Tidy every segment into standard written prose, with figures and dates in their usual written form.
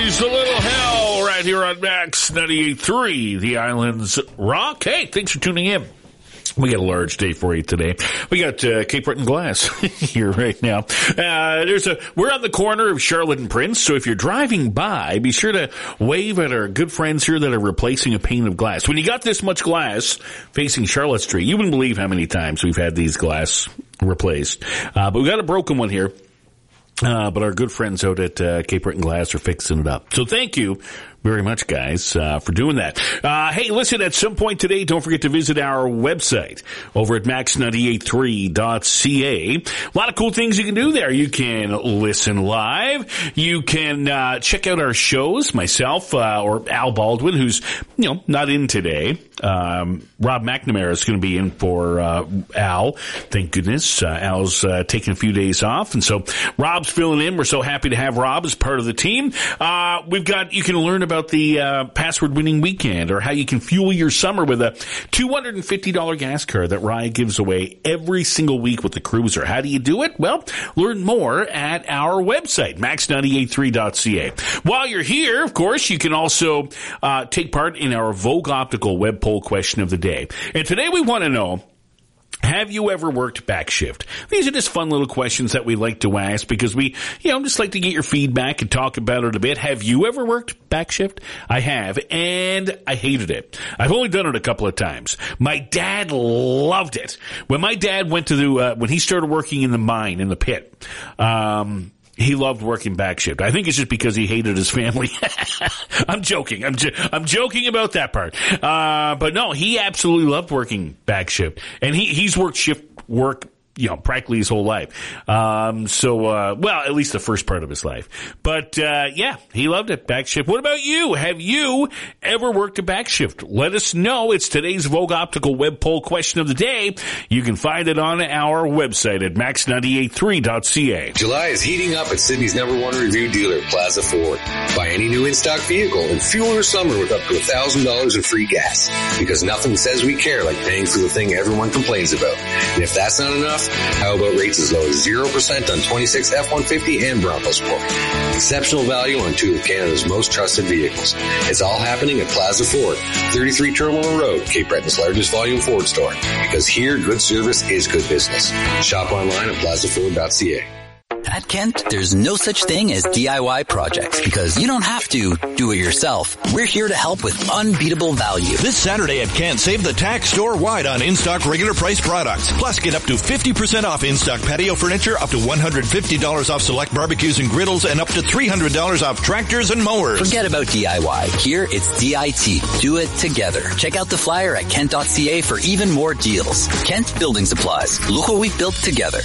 Raise a little hell right here on Max 98.3, the Islands Rock. Hey, thanks for tuning in. We got a large day for you today. We got Cape Breton Glass here right now. We're on the corner of Charlotte and Prince, so if you're driving by, be sure to wave at our good friends here that are replacing a pane of glass. When you got this much glass facing Charlotte Street, you wouldn't believe how many times we've had these glass replaced. But we got a broken one here. But our good friends out at Cape Breton Glass are fixing it up. So thank you very much, guys, for doing that. Hey, listen, at some point today, don't forget to visit our website over at max983.ca. A lot of cool things you can do there. You can listen live. You can check out our shows, myself or Al Baldwin, who's, not in today. Rob McNamara is going to be in for Al. Thank goodness. Al's taking a few days off, and so Rob's filling in. We're so happy to have Rob as part of the team. You can learn about the password winning weekend, or how you can fuel your summer with a $250 gas card that Rye gives away every single week with the Cruiser. How do you do it? Well, learn more at our website, max983.ca. While you're here, of course, you can also take part in our Vogue Optical web poll question of the day. And today we want to know, have you ever worked back shift? These are just fun little questions that we like to ask because we, just like to get your feedback and talk about it a bit. Have you ever worked back shift? I have, and I hated it. I've only done it a couple of times. My dad loved it. When my dad went to when he started working in the mine, in the pit, he loved working back shift. I think it's just because he hated his family. I'm joking. I'm joking about that part. But no, he absolutely loved working back shift. And he's worked shift work, practically his whole life. At least the first part of his life. But, he loved it. Back shift. What about you? Have you ever worked a back shift? Let us know. It's today's Vogue Optical web poll question of the day. You can find it on our website at max983.ca. July is heating up at Sydney's #1 review dealer, Plaza Ford. Buy any new in-stock vehicle and fuel your summer with up to $1,000 in free gas. Because nothing says we care like paying for the thing everyone complains about. And if that's not enough, how about rates as low as 0% on 26 F-150 and Bronco Sport? Exceptional value on two of Canada's most trusted vehicles. It's all happening at Plaza Ford, 33 Terminal Road, Cape Breton's largest volume Ford store. Because here, good service is good business. Shop online at plazaford.ca. At Kent, there's no such thing as DIY projects because you don't have to do it yourself. We're here to help with unbeatable value. This Saturday at Kent, save the tax store-wide on in-stock regular price products. Plus, get up to 50% off in-stock patio furniture, up to $150 off select barbecues and griddles, and up to $300 off tractors and mowers. Forget about DIY. Here, it's DIT. Do it together. Check out the flyer at kent.ca for even more deals. Kent Building Supplies. Look what we've built together.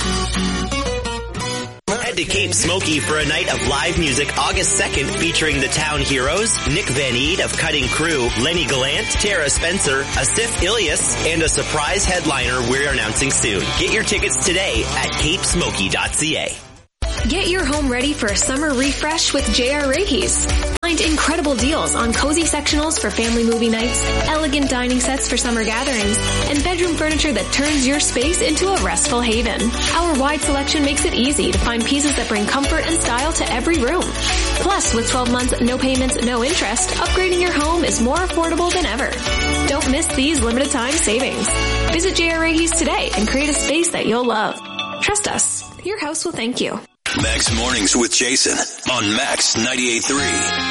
Head to Cape Smoky for a night of live music August 2nd featuring the Town Heroes, Nick Van Eed of Cutting Crew, Lenny Gallant, Tara Spencer, Asif Ilias, and a surprise headliner we're announcing soon. Get your tickets today at capesmoky.ca. Get your home ready for a summer refresh with J.R. Rege's. Find incredible deals on cozy sectionals for family movie nights, elegant dining sets for summer gatherings, and bedroom furniture that turns your space into a restful haven. Our wide selection makes it easy to find pieces that bring comfort and style to every room. Plus, with 12 months, no payments, no interest, upgrading your home is more affordable than ever. Don't miss these limited time savings. Visit J.R. Rege's today and create a space that you'll love. Trust us, your house will thank you. Max Mornings with Jason on Max 98.3.